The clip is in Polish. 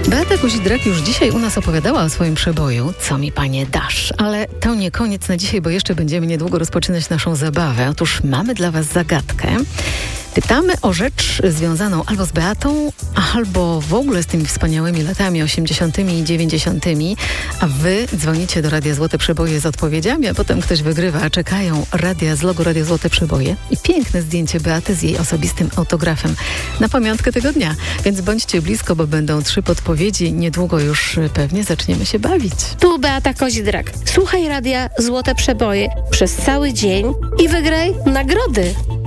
Beata Kozidrak już dzisiaj u nas opowiadała o swoim przeboju Co mi panie dasz? Ale to nie koniec na dzisiaj, bo jeszcze będziemy niedługo rozpoczynać naszą zabawę. Otóż mamy dla was zagadkę. Pytamy o rzecz związaną albo z Beatą, albo w ogóle z tymi wspaniałymi latami 80. i 90., a wy dzwonicie do Radia Złote Przeboje z odpowiedziami, a potem ktoś wygrywa. Czekają radia z logo Radia Złote Przeboje i piękne zdjęcie Beaty z jej osobistym autografem na pamiątkę tego dnia. Więc bądźcie blisko, bo będą 3 podpowiedzi. Niedługo już pewnie zaczniemy się bawić. Tu Beata Kozidrak. Słuchaj Radia Złote Przeboje przez cały dzień i wygraj nagrody.